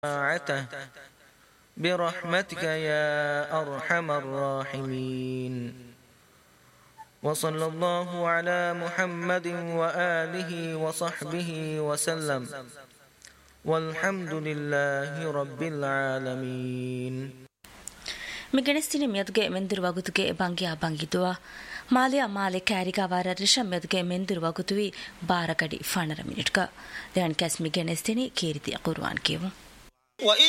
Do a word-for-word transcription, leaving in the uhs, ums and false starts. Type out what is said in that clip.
شفاعته برحمتك يا أرحم الراحمين. وصلى الله على محمد وآله وصحبه وسلم والحمد لله رب العالمين. ಮಿಗಣಿಸ್ತಿನಿ ಮೆದುಗೆ ಮೆಂದಿರುವಗುತುಗೆ ಬಂಗಿಯ ಬಂಗಿದುವ ಮಾಲಿಯ ಮಾಲೆ ಕ್ಯಾರಿಗ ವಾರ ರಿಷ ಮೆದುಗೆ ಮೆಂದಿರುವಗುತುವಿ ಬಾರಗಡಿ ಫಾಣರ ಮಿನಿಟ್ಗ ದೆಹನ್ ಕ್ಯಾಸ್ ಮಿಗಣಿಸ್ತಿನಿ ಕೀರಿತಿ ಕುರ್ವಾನ್ ಕೇವು